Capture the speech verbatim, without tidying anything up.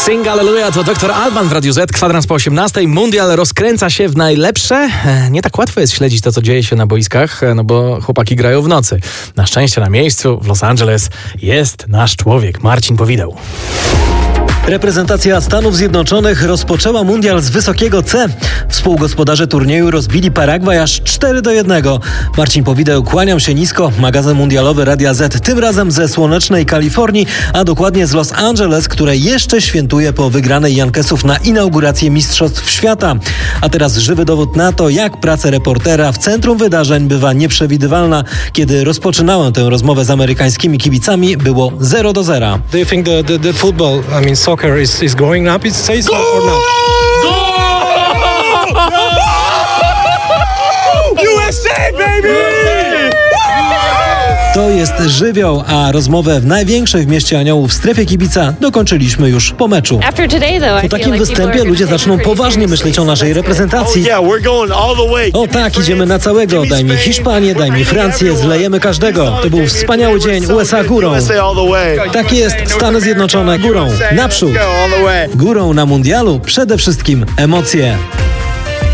Sing Alleluja to doktor Alban w Radiu Z, kwadrans po osiemnastej. Mundial rozkręca się w najlepsze. Nie tak łatwo jest śledzić to, co dzieje się na boiskach, no bo chłopaki grają w nocy. Na szczęście na miejscu w Los Angeles jest nasz człowiek, Marcin Powideł. Reprezentacja Stanów Zjednoczonych rozpoczęła mundial z wysokiego C. Współgospodarze turnieju rozbili Paragwaj aż cztery do jednego. Marcin Powideł, kłaniam się nisko. Magazyn mundialowy Radia Z, tym razem ze słonecznej Kalifornii, a dokładnie z Los Angeles, które jeszcze świętuje po wygranej Yankesów na inaugurację Mistrzostw Świata. A teraz żywy dowód na to, jak praca reportera w centrum wydarzeń bywa nieprzewidywalna. Kiedy rozpoczynałem tę rozmowę z amerykańskimi kibicami, było zero do zera. Do you think the, the, the football, I mean soccer is, is growing up its states or not? U S A, baby! To jest żywioł, a rozmowę w największej w mieście aniołów strefie kibica dokończyliśmy już po meczu. Po takim występie ludzie zaczną poważnie myśleć o naszej reprezentacji. O tak, idziemy na całego. Daj mi Hiszpanię, daj mi Francję, zlejemy każdego. To był wspaniały dzień, U S A górą. Tak jest, Stany Zjednoczone górą. Naprzód. Górą na mundialu przede wszystkim emocje.